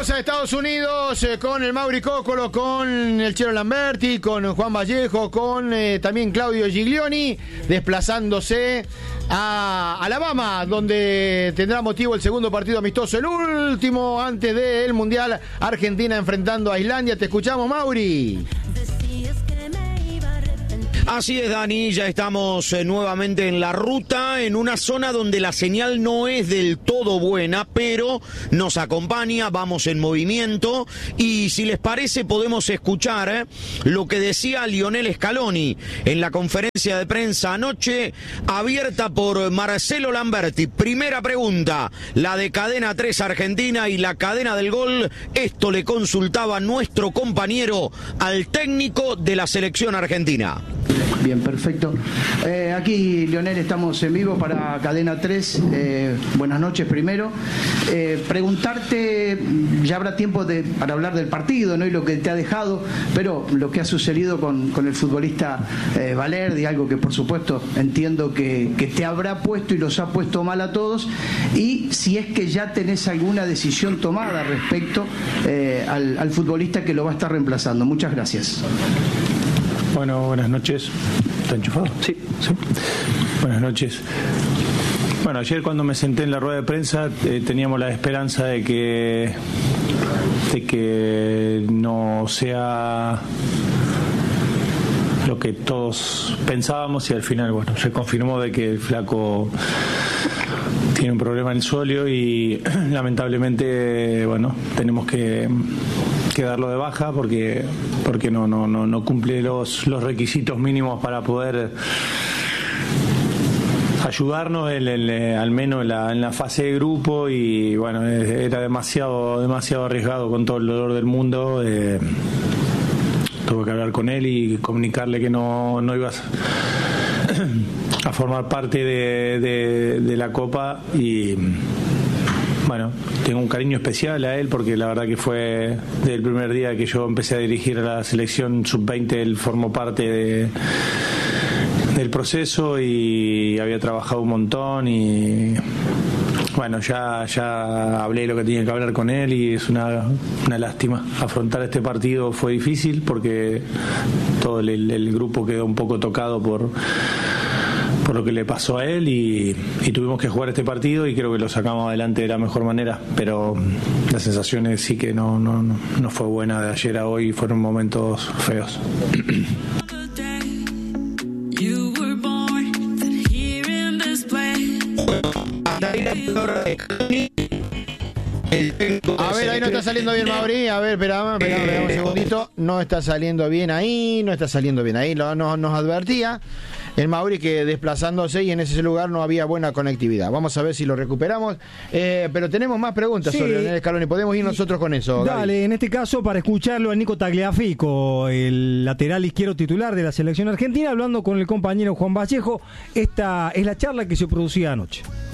Vamos a Estados Unidos con el Mauri Cóccolo, con el Chelo Lamberti, con Juan Vallejo, con también Claudio Giglioni, desplazándose a Alabama, donde tendrá motivo el segundo partido amistoso, el último antes del Mundial. Argentina enfrentando a Islandia. Te escuchamos, Mauri. Así es, Dani, ya estamos nuevamente en la ruta, en una zona donde la señal no es del todo buena, pero nos acompaña, vamos en movimiento, y si les parece podemos escuchar lo que decía Lionel Scaloni en la conferencia de prensa anoche, abierta por Marcelo Lamberti. Primera pregunta, la de Cadena 3 Argentina y la cadena del gol. Esto le consultaba nuestro compañero al técnico de la selección argentina. Bien, perfecto. Aquí, Lionel, estamos en vivo para Cadena 3. Buenas noches primero. Preguntarte, ya habrá tiempo para hablar del partido, ¿no? Y lo que te ha dejado, pero lo que ha sucedido con el futbolista Valerdi, algo que por supuesto entiendo que te habrá puesto y los ha puesto mal a todos, y si es que ya tenés alguna decisión tomada respecto al futbolista que lo va a estar reemplazando. Muchas gracias. Bueno, buenas noches. ¿Está enchufado? Sí. Buenas noches. Bueno, ayer cuando me senté en la rueda de prensa teníamos la esperanza de que no sea lo que todos pensábamos, y al final, bueno, se confirmó de que el flaco tiene un problema en el sóleo y lamentablemente, bueno, tenemos que darlo de baja porque no cumple los requisitos mínimos para poder ayudarnos al menos en la fase de grupo, y bueno, era demasiado arriesgado con todo el dolor del mundo. Tuve que hablar con él y comunicarle que no ibas a formar parte de la Copa, y bueno, tengo un cariño especial a él porque la verdad que fue desde el primer día que yo empecé a dirigir a la selección sub-20, él formó parte del proceso y había trabajado un montón, y bueno, ya hablé lo que tenía que hablar con él, y es una lástima. Afrontar este partido fue difícil porque todo el grupo quedó un poco tocado por lo que le pasó a él, y tuvimos que jugar este partido y creo que lo sacamos adelante de la mejor manera, pero las sensaciones sí que no fue buena de ayer a hoy, fueron momentos feos. A ver, ahí no está saliendo bien, Mauri. A ver, espera un segundito. No está saliendo bien ahí. Nos advertía el Mauri que desplazándose y en ese lugar no había buena conectividad. Vamos a ver si lo recuperamos. Pero tenemos más preguntas sobre Lionel Scaloni. Podemos ir nosotros con eso. Dale, Gaby. en este caso para escucharlo a Nico Tagliafico, el lateral izquierdo titular de la selección argentina, hablando con el compañero Juan Vallejo. Esta es la charla que se producía anoche.